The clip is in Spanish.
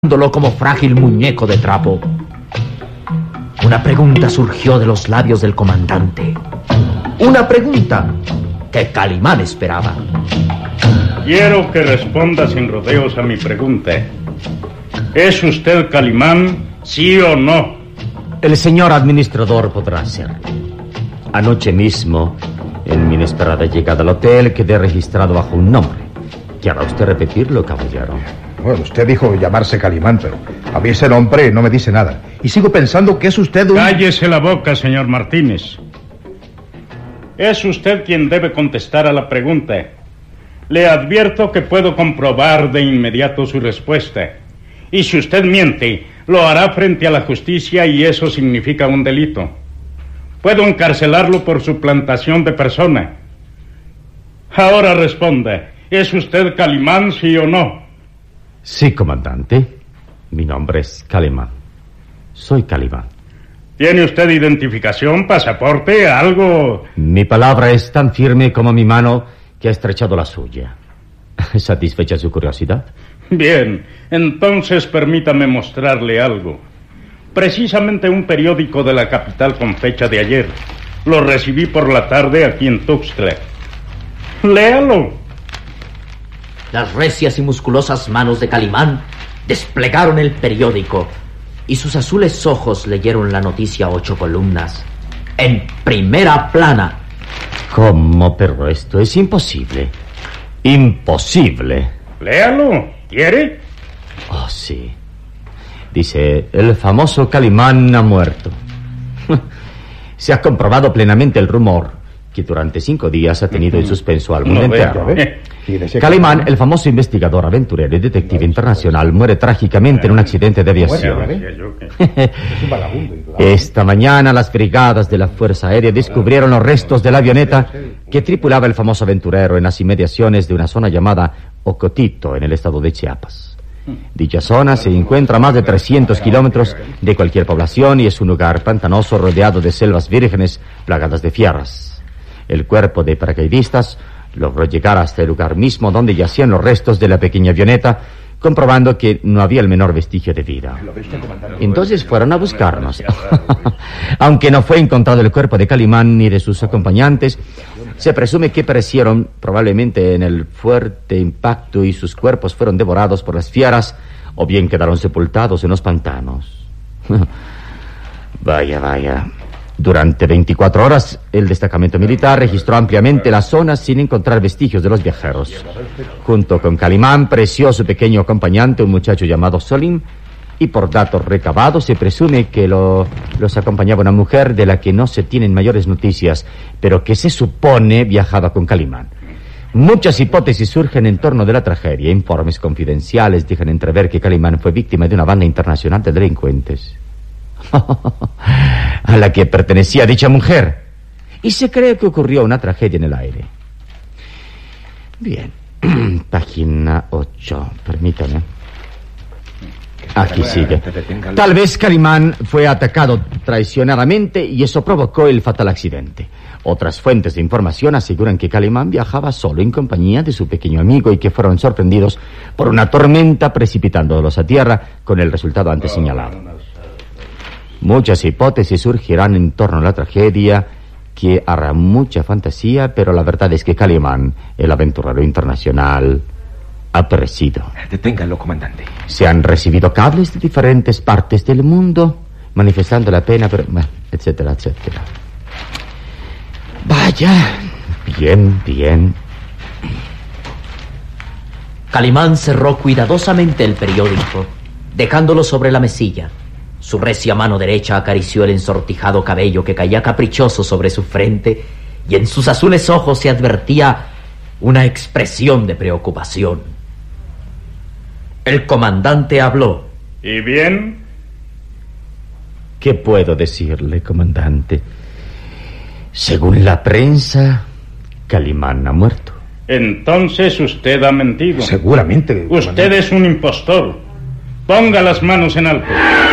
como frágil muñeco de trapo. Una pregunta surgió de los labios del comandante. Una pregunta que Calimán esperaba. Quiero que responda sin rodeos a mi pregunta. ¿Es usted Calimán, sí o no? El señor administrador podrá hacerlo. Anoche mismo, en mi inesperada llegada al hotel, quedé registrado bajo un nombre. ¿Quiere usted repetirlo, caballero? Bueno, usted dijo llamarse Calimán, pero a mí ese nombre no me dice nada. Y sigo pensando que es usted un... Cállese la boca, señor Martínez. Es usted quien debe contestar a la pregunta. Le advierto que puedo comprobar de inmediato su respuesta. Y si usted miente, lo hará frente a la justicia y eso significa un delito. Puedo encarcelarlo por suplantación de persona. Ahora responda, ¿es usted Calimán, sí o no? Sí, comandante. Mi nombre es Calimán. Soy Calimán. ¿Tiene usted identificación, pasaporte, algo? Mi palabra es tan firme como mi mano que ha estrechado la suya. ¿Satisfecha su curiosidad? Bien, entonces permítame mostrarle algo. Precisamente un periódico de la capital con fecha de ayer. Lo recibí por la tarde aquí en Tuxtla. Léalo. Las recias y musculosas manos de Calimán desplegaron el periódico y sus azules ojos leyeron la noticia a 8 columnas, en primera plana. ¿Cómo? Pero esto es imposible. Imposible. Léalo. ¿Quiere? Oh, sí. Dice, el famoso Calimán ha muerto. Se ha comprobado plenamente el rumor que durante 5 días ha tenido en suspenso al mundo entero. Calimán, el famoso investigador, aventurero y detective internacional, muere trágicamente en un accidente de aviación. Esta mañana las brigadas de la Fuerza Aérea descubrieron los restos de la avioneta que tripulaba el famoso aventurero en las inmediaciones de una zona llamada Ocotito, en el estado de Chiapas. Dicha zona se encuentra a más de 300 kilómetros de cualquier población y es un lugar pantanoso rodeado de selvas vírgenes plagadas de fieras. El cuerpo de paracaidistas logró llegar hasta el lugar mismo donde yacían los restos de la pequeña avioneta, comprobando que no había el menor vestigio de vida. Entonces fueron a buscarnos. Aunque no fue encontrado el cuerpo de Calimán ni de sus acompañantes, se presume que perecieron probablemente en el fuerte impacto y sus cuerpos fueron devorados por las fieras o bien quedaron sepultados en los pantanos. Vaya. Durante 24 horas, el destacamento militar registró ampliamente la zona sin encontrar vestigios de los viajeros. Junto con Calimán, pereció su pequeño acompañante, un muchacho llamado Solim, y por datos recabados se presume que los acompañaba una mujer de la que no se tienen mayores noticias, pero que se supone viajaba con Calimán. Muchas hipótesis surgen en torno de la tragedia. Informes confidenciales dejan entrever que Calimán fue víctima de una banda internacional de delincuentes a la que pertenecía dicha mujer, y se cree que ocurrió una tragedia en el aire. Bien, página 8, permítame. Aquí sigue. Tal vez Calimán fue atacado traicionadamente y eso provocó el fatal accidente. Otras fuentes de información aseguran que Calimán viajaba solo en compañía de su pequeño amigo y que fueron sorprendidos por una tormenta precipitándolos a tierra con el resultado antes señalado. Muchas hipótesis surgirán en torno a la tragedia que hará mucha fantasía, pero la verdad es que Calimán, el aventurero internacional, ha perecido. Deténganlo, comandante. Se han recibido cables de diferentes partes del mundo manifestando la pena, pero... etcétera. Vaya. Bien. Calimán cerró cuidadosamente el periódico, dejándolo sobre la mesilla. Su recia mano derecha acarició el ensortijado cabello que caía caprichoso sobre su frente y en sus azules ojos se advertía una expresión de preocupación. El comandante habló. ¿Y bien? ¿Qué puedo decirle, comandante? Según la prensa, Calimán ha muerto. Entonces usted ha mentido. Seguramente. Usted es un impostor. Ponga las manos en alto.